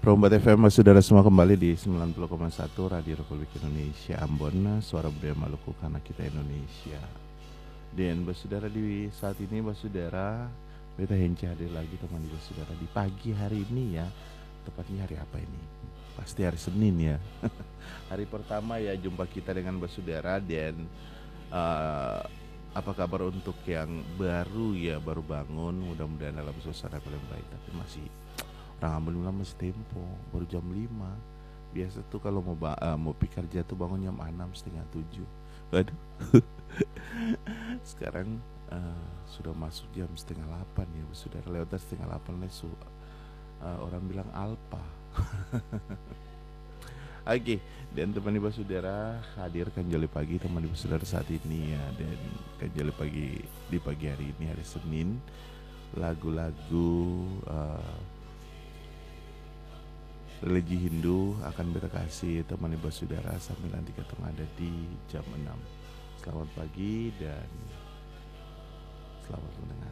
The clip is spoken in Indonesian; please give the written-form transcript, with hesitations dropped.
Perombat FM, saudara semua kembali di 90,1 Radio Republik Indonesia Ambon, suara budaya Maluku karena kita Indonesia. Dan saudara di saat ini saudara, beta Hence hadir lagi teman saudara di pagi hari ini ya. Tepatnya hari apa ini? Pasti hari Senin ya. Hari pertama ya jumpa kita dengan saudara. Dan apa kabar untuk yang baru ya, baru bangun, mudah-mudahan dalam suasana yang baik. Tapi masih orang alhamdulillah masih tempo, baru jam 5. Biasa tuh kalau mau pergi kerja tuh bangun jam 6, setengah 7. Waduh. Sekarang sudah masuk jam setengah 8 ya, sudah lewat setengah 8 lesu. Orang bilang alpa. Oke, dan teman ibu saudara hadir Kanjali Pagi teman ibu saudara saat ini ya. Dan Kanjali Pagi di pagi hari ini hari Senin, lagu-lagu religi Hindu akan beta kasih teman ibu saudara sambil nanti ketemu ada di jam 6. Selamat pagi dan selamat mendengar.